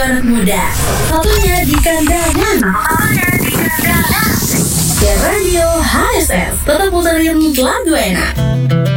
anak muda. Satunya di kandangan. Ya Radio HSS. Tetap puterin lagu enak.